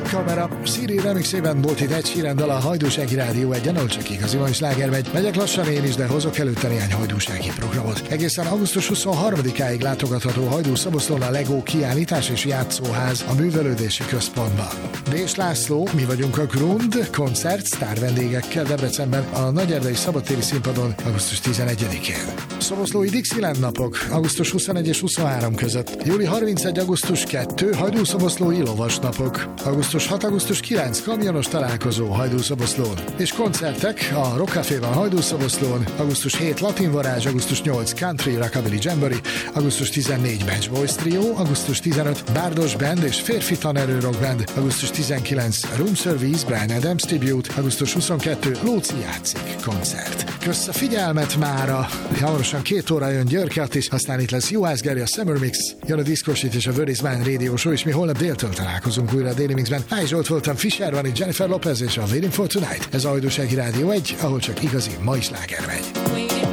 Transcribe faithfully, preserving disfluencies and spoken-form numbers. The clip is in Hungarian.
Kamera. Siri remixében volt itt egy Sheeran a Hajdúsági Rádió egyen, ahol csak igazi mai sláger megy. Megyek lassan én is, de hozok előtte néhány hajdúsági programot. Egészen augusztus huszonharmadikáig látogatható Hajdú-Szoboszlón a Lego kiállítás és játszóház a Művelődési Központban. Dés László, Mi vagyunk a Grund koncert sztár vendégekkel Debrecenben a Nagyerdei Szabadtéri Színpadon augusztus tizenegyedikén. Szoboszlói Dixieland napok augusztus huszonegy és huszonhárom között. július harmincegyedike augusztus kettő Hajdú-Szoboszlói lovas napok. augusztus hatodika augusztus kilencedike kamionos találkozó Hajdú-Szoboszlón. És koncertek a Rock Caféban Hajdú-Szoboszlón, augusztus hetedike Latin Varázs, augusztus nyolcadika Country Rockabilly Jamboree, augusztus tizennegyedike Match Boys Trio, augusztus tizenötödike Bárdos Band és Férfi Tanerő Rock Band, augusztus tizenkilencedike Room Service Bryan Adams Tribute, augusztus huszonkettő Lóci játszik koncert. Kösz a figyelmet mára! Hamarosan két óra jön Györke Attis, aztán itt lesz Juhász Geri a Summer Mix, jön a Diszkosít és a Where is Mine Radio Show, és mi holnap déltől találkozunk újra a Daily Mixben. Háj Zsolt voltam, Fischer van itt, Jennifer Lopez és a Waiting for Tonight. Ez a Hajdúsági Rádió egy, ahol csak igazi mai sláger megy.